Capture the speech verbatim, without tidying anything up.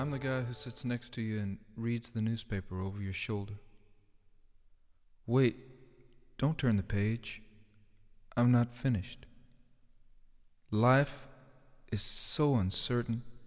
I'm the guy who sits next to you and reads the newspaper over your shoulder. Wait, don't turn the page. I'm not finished. Life is so uncertain